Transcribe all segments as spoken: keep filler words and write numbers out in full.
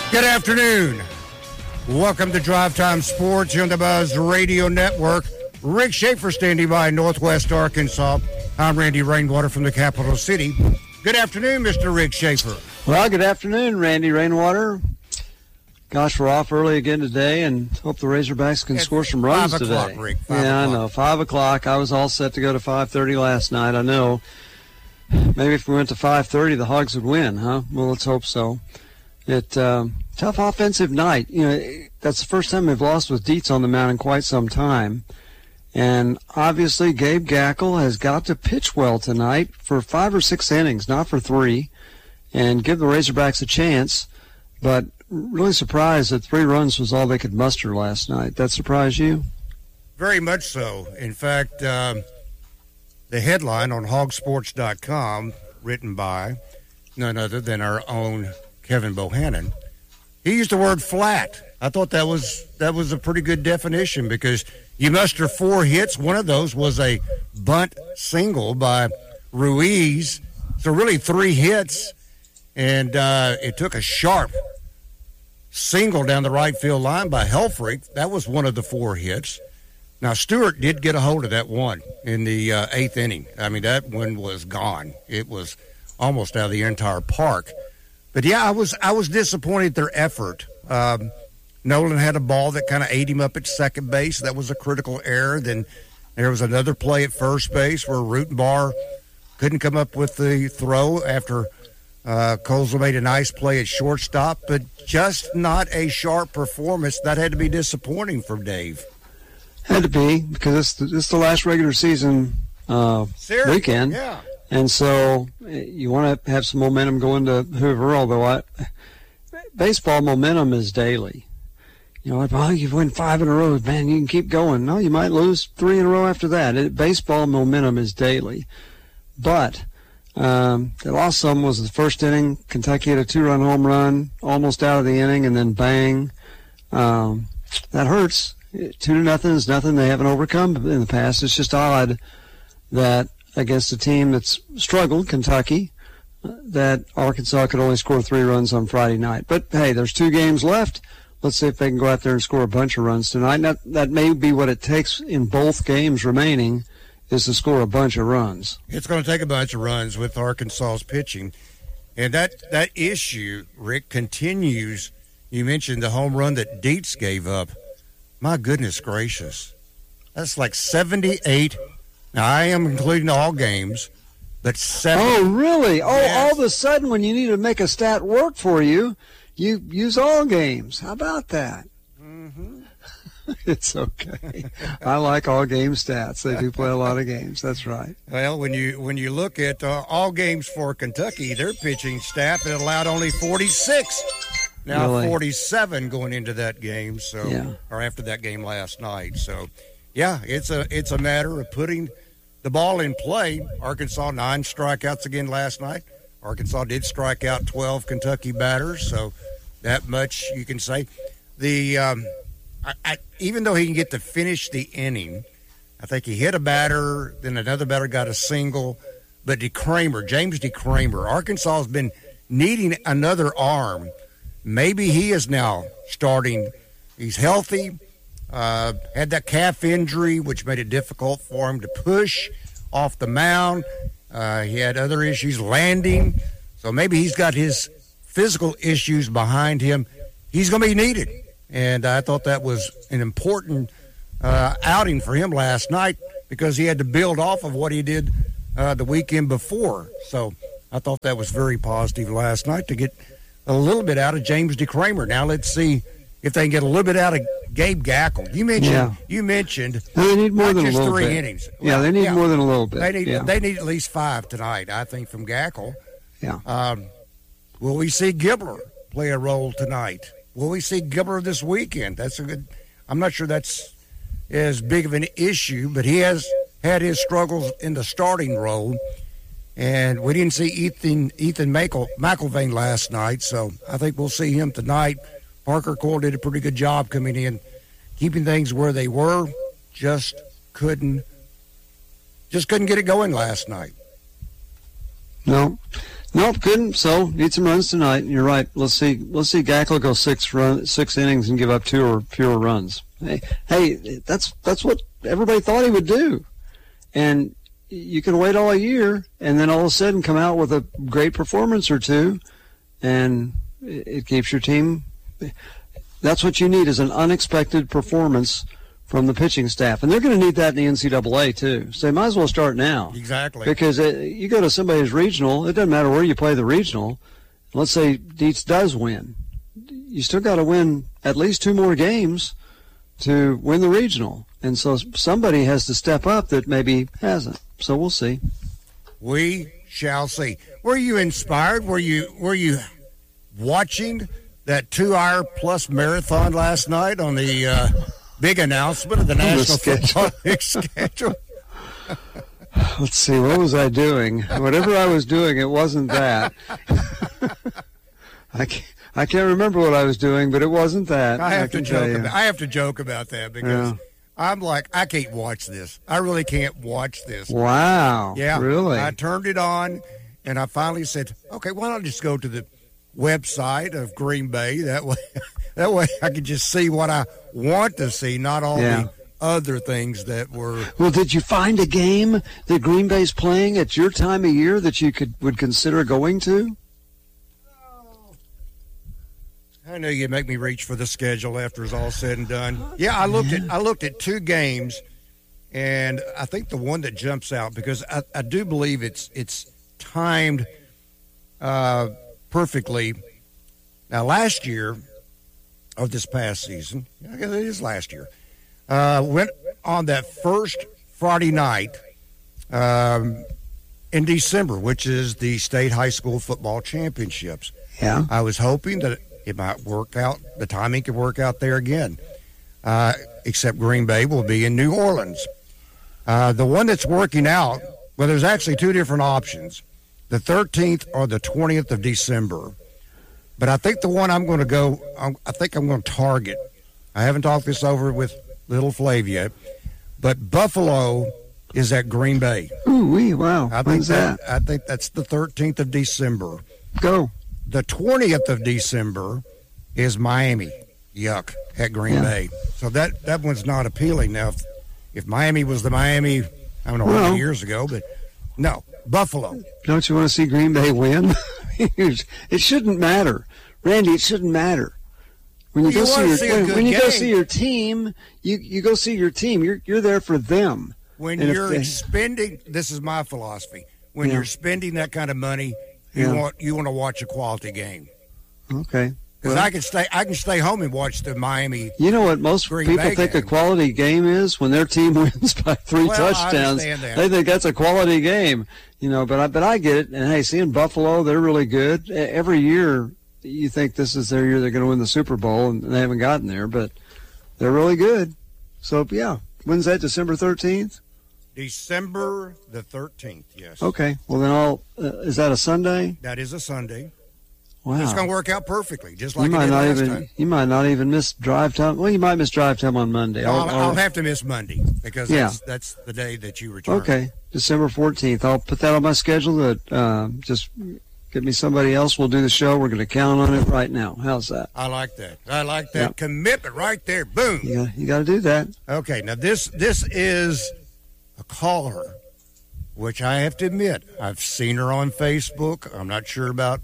Good afternoon. Welcome to Drive Time Sports here on the Buzz Radio Network. Rick Schaefer standing by in Northwest Arkansas. I'm Randy Rainwater from the capital city. Good afternoon, Mister Rick Schaefer. Well, good afternoon, Randy Rainwater. Gosh, we're off early again today, and hope the Razorbacks can At score some runs five today. O'clock, Rick. Five yeah, o'clock. I know. Five o'clock. I was all set to go to five thirty last night. I know. Maybe if we went to five thirty, the Hogs would win, huh? Well, let's hope so. It um, tough offensive night. You know, that's the first time they've lost with Dietz on the mound in quite some time. And obviously, Gabe Gackle has got to pitch well tonight for five or six innings, not for three, and give the Razorbacks a chance. But really surprised that three runs was all they could muster last night. That surprised you? Very much so. In fact, um, the headline on hog sports dot com, written by none other than our own Kevin Bohannon, he used the word flat. I thought that was that was a pretty good definition because you muster four hits. One of those was a bunt single by Ruiz. So really three hits, and uh, it took a sharp single down the right field line by Helfrich. That was one of the four hits. Now, Stewart did get a hold of that one in the uh, eighth inning. I mean, that one was gone. It was almost out of the entire park. But, yeah, I was I was disappointed at their effort. Um, Nolan had a ball that kind of ate him up at second base. That was a critical error. Then there was another play at first base where Rutenbar couldn't come up with the throw after uh, Colesville made a nice play at shortstop, but just not a sharp performance. That had to be disappointing for Dave. Had to be, because it's the, it's the last regular season uh, weekend. Yeah. And so you want to have some momentum going to Hoover, although I, baseball momentum is daily. You know, well, you win five in a row, man, you can keep going. No, you might lose three in a row after that. It, baseball momentum is daily. But um, they lost some was the first inning. Kentucky had a two-run home run, almost out of the inning, and then bang. Um, that hurts. Two to nothing is nothing they haven't overcome in the past. It's just odd that against a team that's struggled, Kentucky, that Arkansas could only score three runs on Friday night. But, hey, there's two games left. Let's see if they can go out there and score a bunch of runs tonight. And that, that may be what it takes in both games remaining is to score a bunch of runs. It's going to take a bunch of runs with Arkansas's pitching. And that, that issue, Rick, continues. You mentioned the home run that Dietz gave up. My goodness gracious. That's like seventy-eight. Now, I am including all games, but seven. Oh, really? Oh, Yes. all of a sudden when you need to make a stat work for you, you use all games. How about that? Mm-hmm. It's okay. I like all game stats. They do play a lot of games. That's right. Well, when you when you look at uh, all games for Kentucky, their pitching staff it allowed only forty-six. Now Really? forty-seven going into that game, so Yeah. or after that game last night. So, yeah, it's a it's a matter of putting the ball in play. Arkansas nine strikeouts again last night. Arkansas did strike out twelve Kentucky batters, so that much you can say. The um, I, I, even though he can get to finish the inning, I think he hit a batter, then another batter got a single. But DeCramer, James DeCramer, Arkansas has been needing another arm. Maybe he is now starting. He's healthy, uh, had that calf injury, which made it difficult for him to push off the mound. Uh, he had other issues landing. So maybe he's got his physical issues behind him. He's going to be needed. And I thought that was an important uh, outing for him last night because he had to build off of what he did uh, the weekend before. So I thought that was very positive last night to get a little bit out of James DeCramer. Now let's see if they can get a little bit out of Gabe Gackle. You mentioned Yeah. you mentioned No, they need more not than a just little three bit. innings. Yeah, Well, they need yeah. more than a little bit. They need yeah. they need at least five tonight, I think, from Gackle. Yeah. Um, will we see Gibbler play a role tonight? Will we see Gibbler this weekend? That's a good. I'm not sure that's as big of an issue, but he has had his struggles in the starting role. And we didn't see Ethan Ethan Makel, McElvain last night, so I think we'll see him tonight. Parker Cole did a pretty good job coming in, keeping things where they were. Just couldn't, just couldn't get it going last night. No, Nope, couldn't. So need some runs tonight. You're right. Let's see. Let's see. Gackler go six run, six innings and give up two or fewer runs. Hey, hey, that's that's what everybody thought he would do, and you can wait all year and then all of a sudden come out with a great performance or two, and it, it keeps your team. That's what you need is an unexpected performance from the pitching staff. And they're going to need that in the N C double A too. So they might as well start now. Exactly. Because it, you go to somebody's regional, it doesn't matter where you play the regional. Let's say Dietz does win. You still got to win at least two more games to win the regional. And so somebody has to step up that maybe hasn't. So we'll see. We shall see. Were you inspired? Were you were you watching that two-hour plus marathon last night on the uh, big announcement of the National Football League schedule? Let's see. What was I doing? Whatever I was doing, it wasn't that. I can't, I can't remember what I was doing, but it wasn't that. I have I to joke. About, I have to joke about that because. Yeah. I'm like, I can't watch this. I really can't watch this. Wow. Yeah. Really? I turned it on, and I finally said, okay, why don't I just go to the website of Green Bay? That way that way I can just see what I want to see, not all yeah. the other things that were. Well, did you find a game that Green Bay's playing at your time of year that you could would consider going to? I know you'd make me reach for the schedule after it's all said and done. Yeah, I looked at I looked at two games, and I think the one that jumps out because I, I do believe it's it's timed uh, perfectly. Now, last year, or this past season, I guess it is last year, uh, went on that first Friday night um, in December, which is the state high school football championships. Yeah, I was hoping that it might work out. The timing could work out there again. Uh, except Green Bay will be in New Orleans. Uh, the one that's working out, well, there's actually two different options, the thirteenth or the twentieth of December. But I think the one I'm going to go, I think I'm going to target. I haven't talked this over with Little Flavia, but Buffalo is at Green Bay. Ooh, wee, wow. I think When's that, that? I think that's the thirteenth of December. Go. The twentieth of December is Miami, yuck, at Green yeah. Bay. So that, that one's not appealing. Now, if, if Miami was the Miami, I don't know, well, how many years ago, but no, Buffalo. Don't you want to see Green Bay win? It shouldn't matter. Randy, it shouldn't matter. When you, well, go you see your see when, when you game. go see your team, you, you go see your team. You're you're there for them. When and you're they, spending, this is my philosophy. When yeah. you're spending that kind of money, you yeah. want you want to watch a quality game. Okay. Because well, I can stay I can stay home and watch the Miami. You know what most Green people Bay think game. a quality game is when their team wins by three well, touchdowns. I understand that. They think that's a quality game. You know, but I but I get it. And hey, seeing Buffalo, they're really good. Every year you think this is their year they're going to win the Super Bowl, and they haven't gotten there, but they're really good. So yeah, when's that? December thirteenth. December the thirteenth. Yes. Okay. Well, then I'll. Uh, is that a Sunday? That is a Sunday. Wow. It's going to work out perfectly, just like you it might did not last even. time. You might not even miss drive time. Well, you might miss drive time on Monday. I'll, I'll, I'll have to miss Monday because yeah. that's, that's the day that you return. Okay, December fourteenth. I'll put that on my schedule. That uh, just get me somebody else. We'll do the show. We're going to count on it right now. How's that? I like that. I like that yep. commitment right there. Boom. You got, you got to do that. Okay, now this this is a caller, which I have to admit, I've seen her on Facebook. I'm not sure about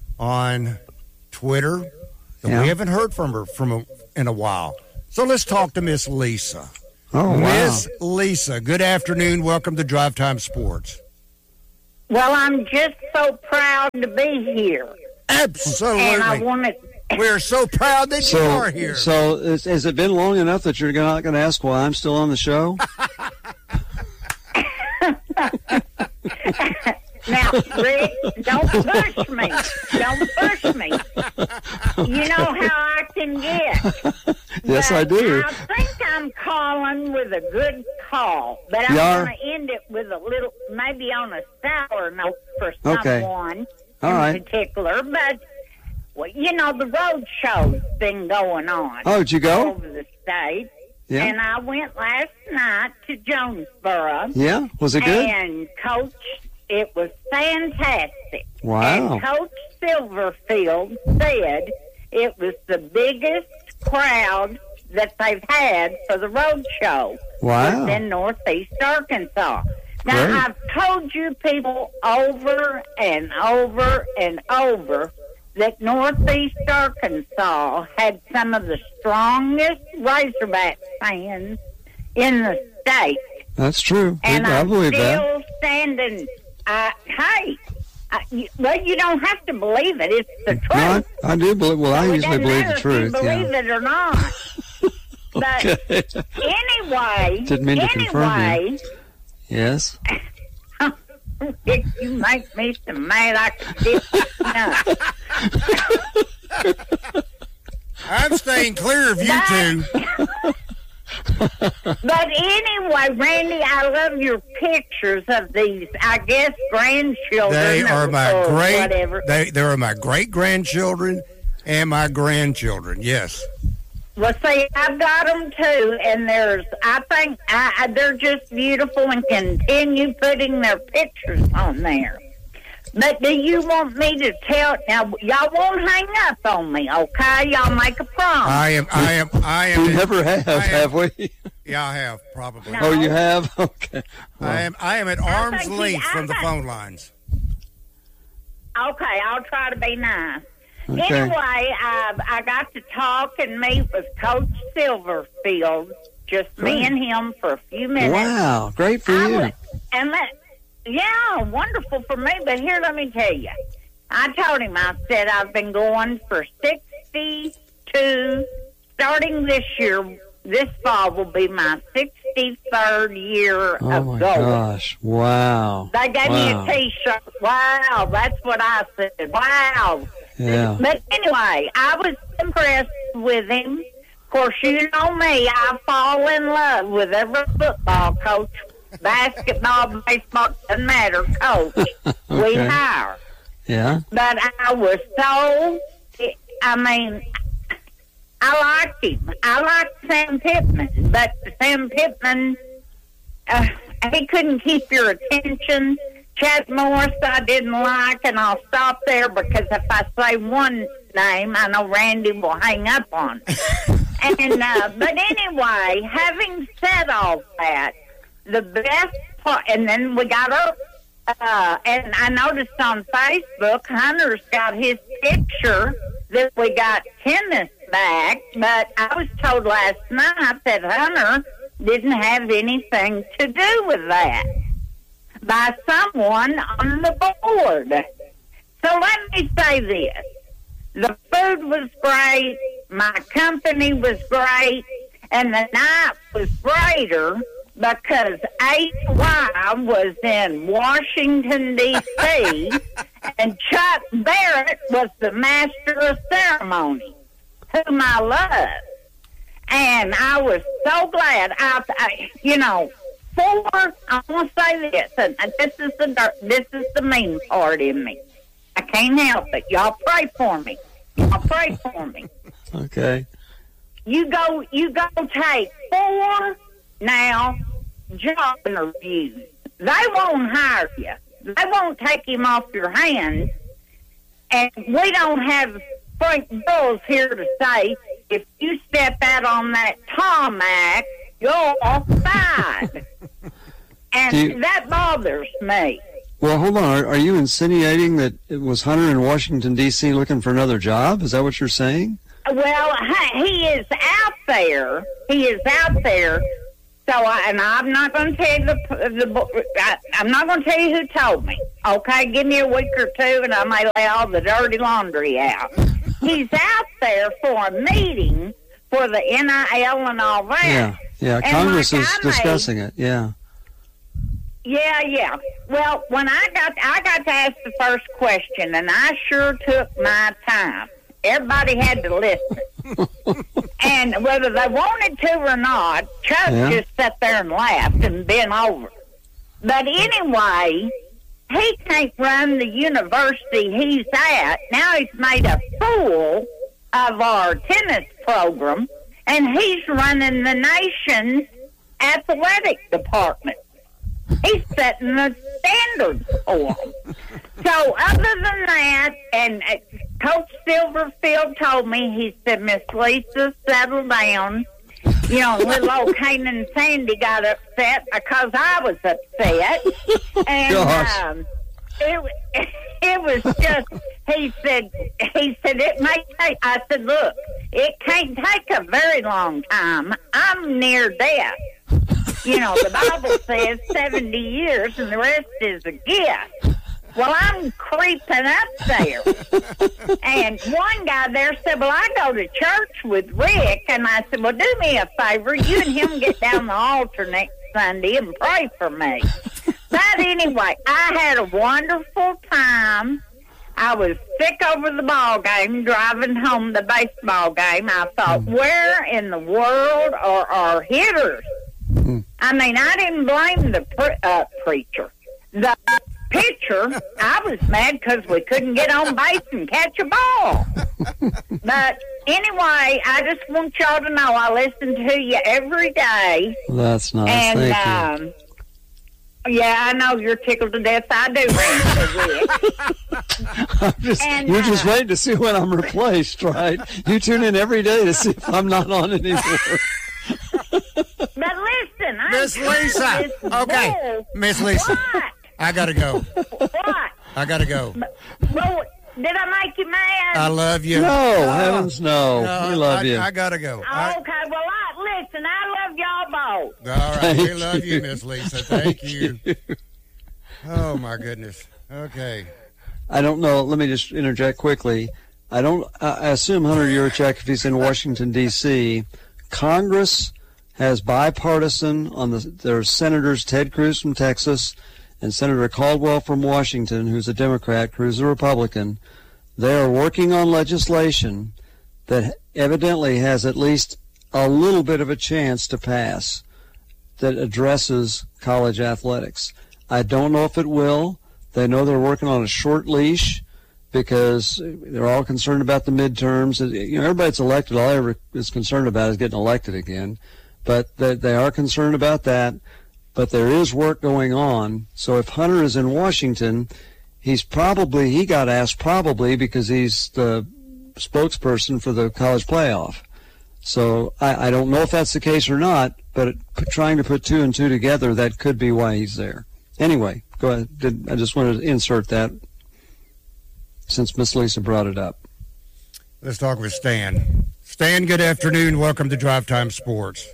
on Twitter. Yeah. We haven't heard from her from a, in a while. So let's talk to Miss Lisa. Oh, Miss wow. Lisa, good afternoon. Welcome to Drive Time Sports. Well, I'm just so proud to be here. Absolutely. And I want to. We're so proud that So, you are here. so is, has it been long enough that you're not going to ask why I'm still on the show? Now, Rick, don't push me. Don't push me. You know how I can get. Yes, but I do. I think I'm calling with a good call, but I'm You are? going to end it with a little, maybe on a sour note for Okay. someone All in right. particular. But, well, you know, the road show's been going on Oh, did you go? over the state. Yeah. And I went last night to Jonesboro. Yeah? Was it good? And Coach it was fantastic. Wow. And Coach Silverfield said it was the biggest crowd that they've had for the road show. Wow. In Northeast Arkansas. Now, Great. I've told you people over and over and over that Northeast Arkansas had some of the strongest Razorback fans in the state. That's true. And I I'm believe still that. standing. Uh, hey, uh, you, well, you don't have to believe it. It's the truth. No, I, I do believe. Well, I So it usually doesn't believe matter the truth. if you believe Yeah. it or not. But Okay. anyway, Didn't mean to confirm anyway, Yes. Rick, you make me so mad I could get enough. I'm staying clear of you two. But anyway, Randy, I love your pictures of these, I guess, grandchildren. They are or, my or great. Whatever. They they are my great grandchildren and my grandchildren. Yes. Well, see, I've got them too, and there's, I think, I, I, they're just beautiful and continue putting their pictures on there. But do you want me to tell, now, y'all won't hang up on me, okay? Y'all make a promise. I am. I am. I am. We never have, I am- have we? Yeah, I have probably. No. Oh, you have? Okay. I am. I am at arm's think he- length I from the think- phone lines. Okay, I'll try to be nice. Okay. Anyway, I, I got to talk and meet with Coach Silverfield, just me Great. and him for a few minutes. Wow. Great for I you. was- and that, yeah, wonderful for me. But here, let me tell you. I told him, I said, I've been going for sixty-two, starting this year. This fall will be my sixty-third year Oh, of my going. gosh. Wow. They gave Wow. me a T-shirt. Wow, that's what I said. Wow. Yeah. But anyway, I was impressed with him. Of course, you know me. I fall in love with every football coach, basketball, baseball, doesn't matter, coach. We Okay. hire. Yeah. But I was so, I mean, I liked him. I liked Sam Pittman, but Sam Pittman, uh, he couldn't keep your attention. Chad Morris I didn't like, and I'll stop there because if I say one name, I know Randy will hang up on it. and uh, But anyway, having said all that, the best part, and then we got up, uh, and I noticed on Facebook, Hunter's got his picture that we got tennis back, but I was told last night that Hunter didn't have anything to do with that by someone on the board. So let me say this. The food was great, my company was great, and the night was greater because H Y was in Washington, D C, and Chuck Barrett was the master of ceremony, whom I love. And I was so glad. I, I you know, for, I want to say this, and this is the this is the mean part in me. I can't help it. Y'all pray for me. Y'all pray for me. Okay. You go, you go take four now job interviews. They won't hire you. They won't take him off your hands. And we don't have Frank Bulls here to say, if you step out on that tarmac, you're fired. And Do you- that bothers me. Well, hold on. Are, are you insinuating that it was Hunter in Washington, D C looking for another job? Is that what you're saying? Well, he is out there. He is out there. So, I, and I'm not going to tell you the, the I, I'm not going to tell you who told me. Okay, give me a week or two, and I may lay all the dirty laundry out. He's out there for a meeting for the N I L and all that. Yeah. Yeah. And Congress like is I made- discussing it. Yeah. Yeah, yeah. Well, when I got, I got to ask the first question, and I sure took my time. Everybody had to listen. And whether they wanted to or not, Chuck Yeah. just sat there and laughed and bent over. But anyway, he can't run the university he's at. Now he's made a fool of our tennis program, and he's running the nation's athletic department. He's setting the standard for them. So other than that, and uh, Coach Silverfield told me, he said, Miss Lisa, settle down. You know, little old Kane and Sandy got upset because I was upset. And um, it, it was just, he said, he said, it may take, I said, look, it can't take a very long time. I'm near death. You know, the Bible says seventy years and the rest is a gift. Well, I'm creeping up there. And one guy there said, well, I go to church with Rick. And I said, well, do me a favor. You and him get down the altar next Sunday and pray for me. But anyway, I had a wonderful time. I was sick over the ball game, driving home the baseball game. I thought, where in the world are our hitters? I mean, I didn't blame the pre- uh, preacher. The pitcher, I was mad because we couldn't get on base and catch a ball. But anyway, I just want y'all to know I listen to you every day. That's nice. And, Thank you. um, yeah, I know you're tickled to death. I do, Rick. I'm just, And, you're just uh, waiting to see when I'm replaced, right? You tune in every day to see if I'm not on anymore. But listen, I Miss Lisa. Okay, Miss Lisa. What? I gotta go. What? I gotta go. Well, did I make you mad? I love you. No, heavens no. No, We love I, you. I gotta go. I- Okay, well, I, listen, I love y'all both. all right, we Thank love you, you. Miss Lisa. Thank you. Oh my goodness. Okay. I don't know. Let me just interject quickly. I don't. I I assume Hunter Yurachek, if he's in Washington D C, Congress has bipartisan on the. There's Senators Ted Cruz from Texas and Senator Caldwell from Washington, who's a Democrat, Cruz a Republican. They are working on legislation that evidently has at least a little bit of a chance to pass that addresses college athletics. I don't know if it will. They know they're working on a short leash because they're all concerned about the midterms. You know, everybody that's elected, all ever is concerned about is getting elected again. But they, they are concerned about that. But there is work going on. So if Hunter is in Washington, he's probably, he got asked probably because he's the spokesperson for the college playoff. So I, I don't know if that's the case or not, but it, trying to put two and two together, that could be why he's there. Anyway, go ahead. Did, I just wanted to insert that since Miss Lisa brought it up. Let's talk with Stan. Stan, good afternoon. Welcome to Drive Time Sports.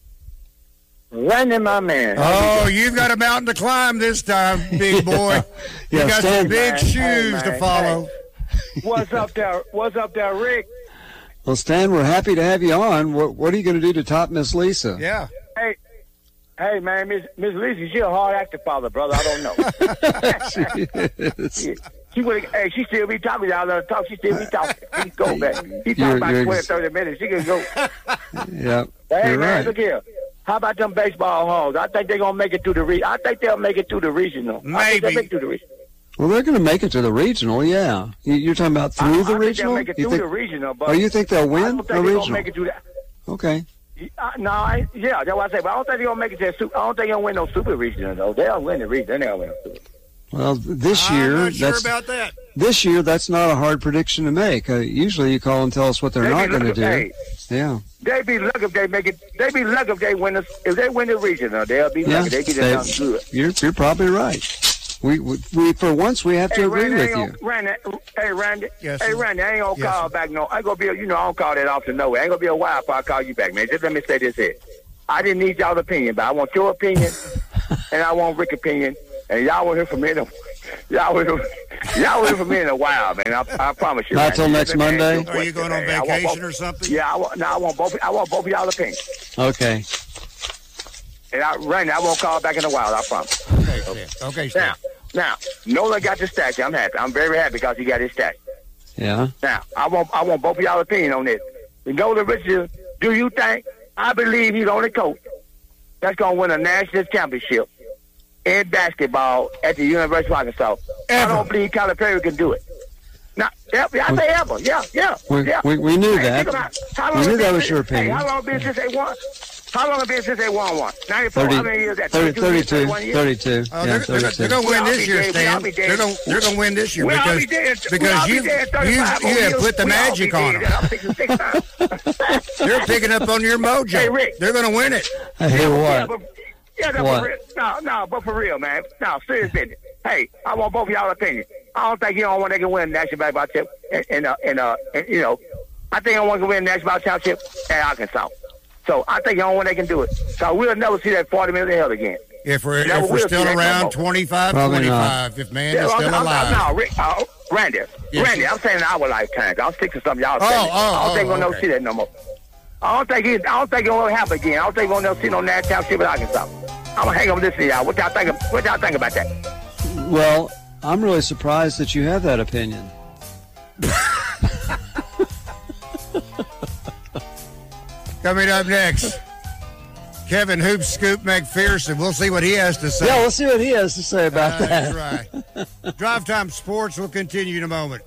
Randy, my man. Oh, you've got a mountain to climb this time, big boy. You Yeah, got Stan. some big Man, shoes hey, man, to follow. What's up there? What's up there, Rick? Well, Stan, we're happy to have you on. What, what are you going to do to top Miss Lisa? Yeah. Hey, hey, man, Miss Miss Lisa, she a hard actor, father, brother. I don't know. she, she would. Hey, she still be talking. Y'all let her talk. She still be talking. She go back. She talk You're- about you're twenty, ex- thirty minutes. She can go. Yeah, Hey, you're man, right. look here. How about them baseball halls? I think they're gonna make it through the re. I think they'll make it through the regional. I think Maybe. they'll make it through the regional. Well, they're going to make it to the regional, yeah. You- You're talking about through I, the I think regional? they'll make it You through think- the regional. But oh, you think they'll I win don't the think they're gonna regional? make it through that. Okay. Uh, no, I, yeah, that's what I say. But I don't think they're gonna make it to. Super, I don't think they'll win no super regional though. They'll win the regional. They'll win the super. Well, this I'm year, not sure that's about that. this year. That's not a hard prediction to make. Uh, usually, you call and tell us what they're They not be going to lucky- do. hey, Yeah, They be lucky if they make it. They be lucky if they win. The, if they win the regional, they'll be yeah. lucky. They get it They- done good. you're you're probably right. We, we we for once we have to Hey, agree Randy, with I you. ain't gonna- Randy, hey, Randy. Yes, hey, sir. Randy, I ain't gonna Yes, call sir. back. No, I ain't gonna be. You know, I don't call that off to nowhere. I ain't gonna be a while before I call you back, man. Just let me say this here. I didn't need y'all's opinion, but I want your opinion, and I want Rick's opinion, and y'all will hear from me. In a, y'all will, y'all will hear from me in a while, man. I, I promise you. Not Randy. till next Just let me Monday? ask you a Are you going on question, man. I want vacation both- or something? Yeah, I want. No, I want both. I want both of y'all opinions. Okay. And I, Randy, I won't call back in a while. I promise. Okay, Stan. Okay, Stan. Now, now, Nolan got the stack. I'm happy. I'm very happy because he got his stack. Yeah. Now, I want I want both of y'all opinion on this. Nolan Richardson, do you think? I believe he's the only coach that's going to win a national championship in basketball at the University of Arkansas. Ever. I don't believe Calipari can do it. Now, yeah, yeah, I say ever. Yeah, yeah, We- yeah. we- we knew Hey, that. think about how We long knew it that been was since- your Hey, opinion. how long been since they won? How long have it been since they won one? ninety-four. thirty, How many years? That thirty, thirty-two. thirty-one years? thirty-two. Oh, yeah, they're, they're, thirty-two. they're going to win We'll this be year, dead. Stan. We'll be dead. They're going they're going to win this year We'll all because be dead. because We'll all be you dead you you thirty-five have years. put the We'll all magic be on dead. them. I'm thinking six times. They're picking up on your mojo. Hey, Rick. They're going to win it. I hear Yeah, what? but, yeah, no, What? for real. No, no, but for real, man. No, serious business. Hey, I want both of y'all opinion. I don't think you don't want they can win national basketball championship, and, and, uh, and, uh, and you know, I think I want to win national basketball championship at Arkansas. So I think the only one they can do it. So we'll never see that forty minutes hell again. If we're Never if we're will still see that no around more. twenty-five, Probably twenty-five, if man Yeah, is I'm- still I'm- alive. No, Rick, uh, Randy, Yes, Randy, sir. I'm saying in our lifetime. I'm sticking to something y'all Oh, saying. oh, I don't think oh, we'll never okay. see that no more. I don't think it, I don't think it will happen again. I don't think we'll never see no national championship at Arkansas. I'm gonna hang up this to y'all. What y'all think? Of, what y'all think about that? Well, I'm really surprised that you have that opinion. Coming up next, Kevin Hoop Scoop McPherson. We'll see what he has to say. Yeah, let's see what he has to say about Uh, that. That's right. Drive Time Sports will continue in a moment.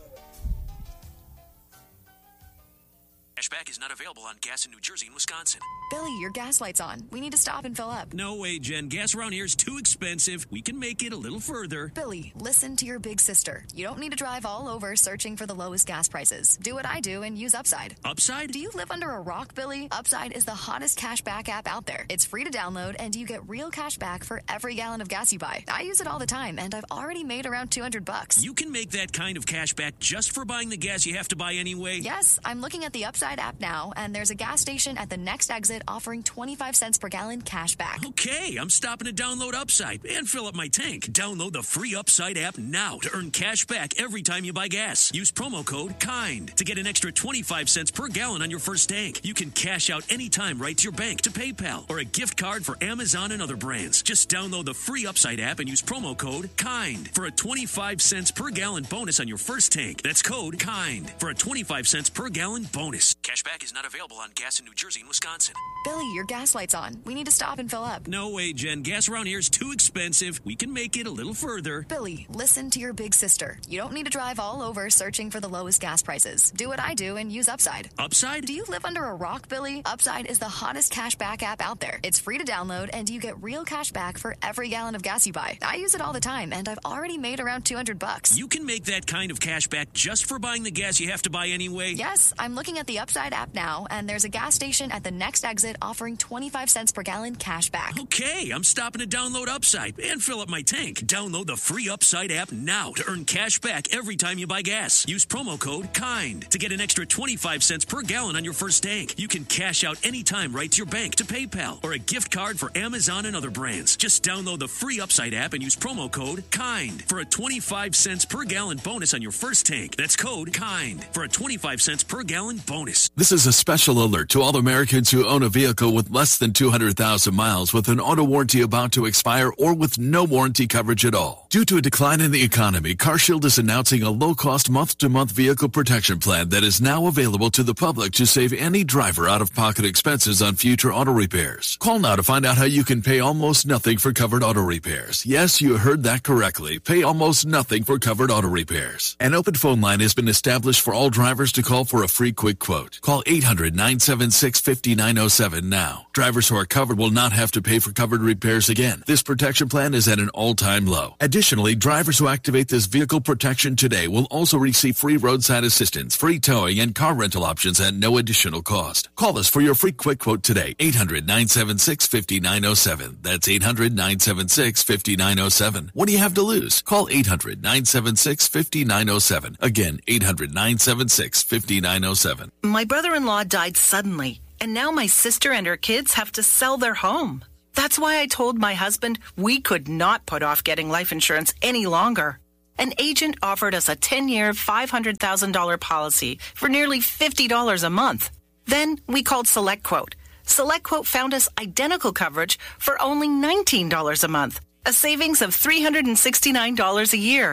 Cashback is not available on gas in New Jersey and Wisconsin. Billy, your gas light's on. We need to stop and fill up. No way, Jen. Gas around here is too expensive. We can make it a little further. Billy, listen to your big sister. You don't need to drive all over searching for the lowest gas prices. Do what I do and use Upside. Upside? Do you live under a rock, Billy? Upside is the hottest cashback app out there. It's free to download, and you get real cash back for every gallon of gas you buy. I use it all the time, and I've already made around two hundred bucks. You can make that kind of cash back just for buying the gas you have to buy anyway? Yes, I'm looking at the Upside app now, and there's a gas station at the next exit offering twenty-five cents per gallon cash back. Okay, I'm stopping to download Upside and fill up my tank. Download the free Upside app now to earn cash back every time you buy gas. Use promo code KIND to get an extra twenty-five cents per gallon on your first tank. You can cash out anytime right to your bank, to PayPal, or a gift card for Amazon and other brands. Just download the free Upside app and use promo code KIND for a twenty-five cents per gallon bonus on your first tank. That's code KIND for a twenty-five cents per gallon bonus. Cashback is not available on gas in New Jersey and Wisconsin. Billy, your gas light's on. We need to stop and fill up. No way, Jen. Gas around here is too expensive. We can make it a little further. Billy, listen to your big sister. You don't need to drive all over searching for the lowest gas prices. Do what I do and use Upside. Upside? Do you live under a rock, Billy? Upside is the hottest cash back app out there. It's free to download, and you get real cash back for every gallon of gas you buy. I use it all the time, and I've already made around two hundred bucks. You can make that kind of cash back just for buying the gas you have to buy anyway? Yes, I'm looking at the Upside app now, and there's a gas station at the next exit offering twenty-five cents per gallon cash back. Okay, I'm stopping to download Upside and fill up my tank. Download the free Upside app now to earn cash back every time you buy gas. Use promo code KIND to get an extra twenty-five cents per gallon on your first tank. You can cash out anytime right to your bank, to PayPal, or a gift card for Amazon and other brands. Just download the free Upside app and use promo code KIND for a twenty-five cents per gallon bonus on your first tank. That's code KIND for a twenty-five cents per gallon bonus. This is a special alert to all Americans who own a vehicle with less than two hundred thousand miles with an auto warranty about to expire or with no warranty coverage at all. Due to a decline in the economy, CarShield is announcing a low-cost month-to-month vehicle protection plan that is now available to the public to save any driver out-of-pocket expenses on future auto repairs. Call now to find out how you can pay almost nothing for covered auto repairs. Yes, you heard that correctly. Pay almost nothing for covered auto repairs. An open phone line has been established for all drivers to call for a free quick quote. Call eight hundred, nine seven six, five nine zero seven now. Drivers who are covered will not have to pay for covered repairs again. This protection plan is at an all-time low. Additionally, drivers who activate this vehicle protection today will also receive free roadside assistance, free towing, and car rental options at no additional cost. Call us for your free quick quote today. eight hundred, nine seven six, five nine zero seven. That's eight hundred, nine seven six, five nine zero seven. What do you have to lose? Call eight hundred, nine seven six, five nine zero seven. Again, eight hundred, nine seven six, five nine zero seven. My brother-in-law died suddenly, and now my sister and her kids have to sell their home. That's why I told my husband we could not put off getting life insurance any longer. An agent offered us a ten-year, five hundred thousand dollars policy for nearly fifty dollars a month. Then we called SelectQuote. SelectQuote found us identical coverage for only nineteen dollars a month, a savings of three hundred sixty-nine dollars a year.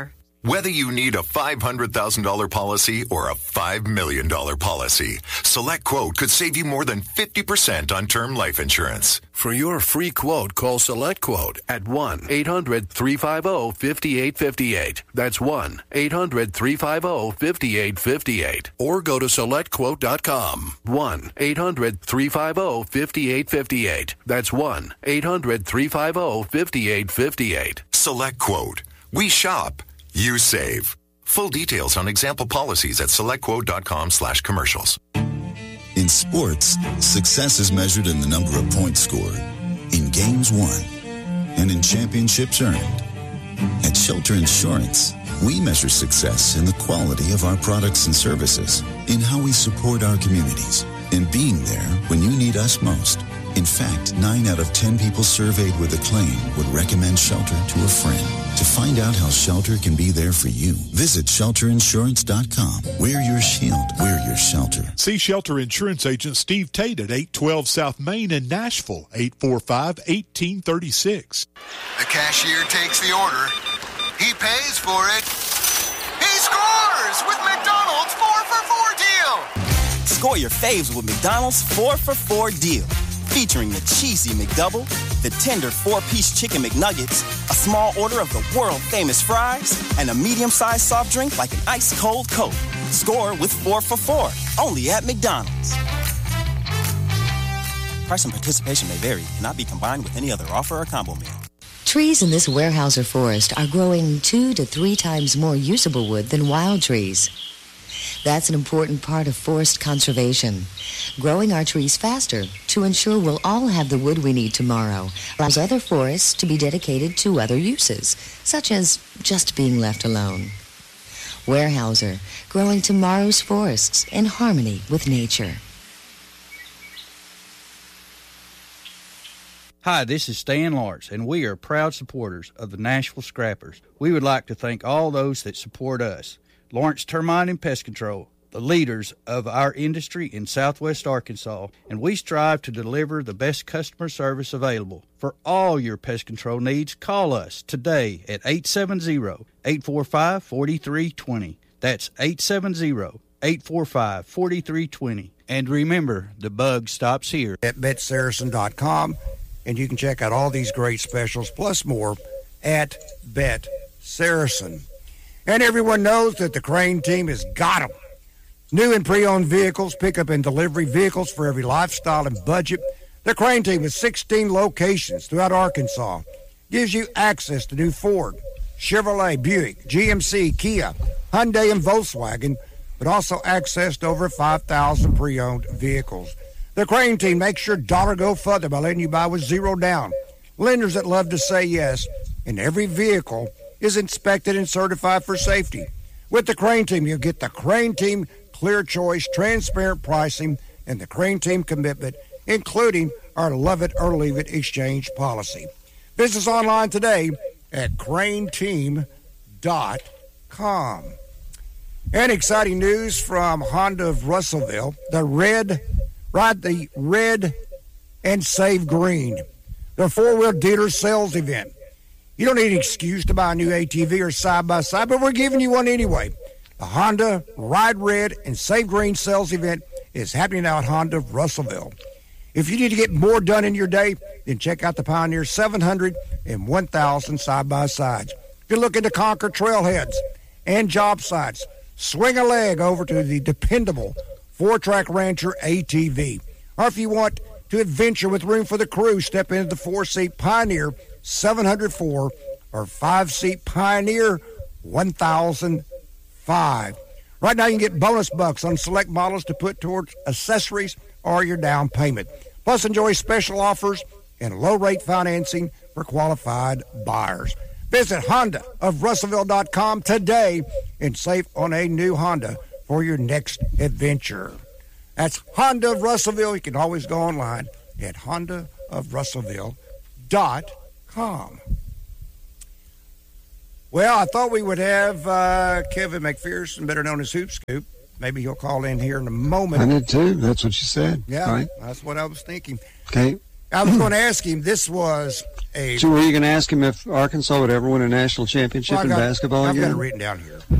Whether you need a five hundred thousand dollars policy or a five million dollars policy, SelectQuote could save you more than fifty percent on term life insurance. For your free quote, call SelectQuote at one eight hundred three five zero five eight five eight. That's one eight hundred three five zero five eight five eight. Or go to select quote dot com. one eight hundred three five zero five eight five eight. That's one eight hundred three five zero five eight five eight. SelectQuote. We shop. You save. Full details on example policies at selectquote.com slash commercials. In sports, success is measured in the number of points scored, in games won, and in championships earned. At Shelter Insurance, we measure success in the quality of our products and services, in how we support our communities, and being there when you need us most. In fact, nine out of ten people surveyed with a claim would recommend Shelter to a friend. To find out how Shelter can be there for you, visit shelter insurance dot com. We're your shield. We're your shelter. See Shelter Insurance Agent Steve Tate at eight twelve South Main in Nashville, eight four five, one eight three six. The cashier takes the order. He pays for it. He scores with McDonald's four for four deal. Score your faves with McDonald's four for four deal. Featuring the cheesy McDouble, the tender four-piece chicken McNuggets, a small order of the world-famous fries, and a medium-sized soft drink like an ice-cold Coke. Score with four for four, only at McDonald's. Price and participation may vary, cannot be combined with any other offer or combo meal. Trees in this Weyerhaeuser forest are growing two to three times more usable wood than wild trees. That's an important part of forest conservation. Growing our trees faster to ensure we'll all have the wood we need tomorrow allows other forests to be dedicated to other uses, such as just being left alone. Weyerhaeuser, growing tomorrow's forests in harmony with nature. Hi, this is Stan Lawrence, and we are proud supporters of the Nashville Scrappers. We would like to thank all those that support us. Lawrence Termite and Pest Control, the leaders of our industry in Southwest Arkansas, and we strive to deliver the best customer service available. For all your pest control needs, call us today at eight seven zero, eight four five, four three two zero. That's eight seven zero, eight four five, four three two zero. And remember, the bug stops here. At bet saracen dot com, and you can check out all these great specials, plus more, at Bet Saracen. And everyone knows that the Crane team has got them. New and pre-owned vehicles, pickup and delivery vehicles for every lifestyle and budget. The Crane team with sixteen locations throughout Arkansas gives you access to new Ford, Chevrolet, Buick, G M C, Kia, Hyundai, and Volkswagen, but also access to over five thousand pre-owned vehicles. The Crane team makes your dollar go further by letting you buy with zero down. Lenders that love to say yes, and every vehicle is inspected and certified for safety. With the Crane team, you'll get the Crane team clear choice, transparent pricing, and the Crane team commitment, including our love it or leave it exchange policy. Visit us online today at crane team dot com. And exciting news from Honda of Russellville, the red, ride the red and save green, the four-wheel dealer sales event. You don't need an excuse to buy a new A T V or side-by-side, but we're giving you one anyway. The Honda Ride Red and Save Green sales event is happening now at Honda of Russellville. If you need to get more done in your day, then check out the Pioneer seven hundred and one thousand side-by-sides. If you're looking to conquer trailheads and job sites, swing a leg over to the dependable four-track Rancher A T V. Or if you want to adventure with room for the crew, step into the four-seat Pioneer seven hundred four or five-seat Pioneer one thousand five. Right now you can get bonus bucks on select models to put towards accessories or your down payment. Plus enjoy special offers and low-rate financing for qualified buyers. Visit honda of russellville dot com today and save on a new Honda for your next adventure. That's Honda of Russellville. You can always go online at honda of russellville dot com. Well, I thought we would have uh, Kevin McPherson, better known as Hoop Scoop. Maybe he'll call in here in a moment. I did too. That's what you said. Yeah, right? That's what I was thinking. Okay. I was going to ask him, this was a. So were you going to ask him if Arkansas would ever win a national championship Well, in got, basketball I've again? got it written down here.